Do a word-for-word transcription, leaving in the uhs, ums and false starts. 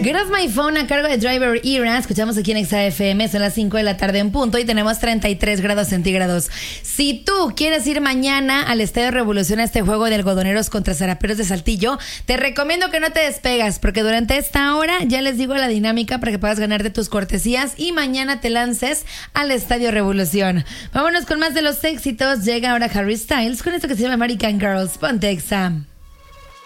Get Off My Phone a cargo de Driver Era. Escuchamos aquí en Exa F M. Son las cinco de la tarde en punto y tenemos treinta y tres grados centígrados. Si tú quieres ir mañana al Estadio Revolución a este juego de algodoneros contra zaraperos de Saltillo, te recomiendo que no te despegas, porque durante esta hora ya les digo la dinámica para que puedas ganarte tus cortesías y mañana te lances al Estadio Revolución. Vámonos con más de los éxitos. Llega ahora Harry Styles con esto que se llama American Girls. Ponte Exa.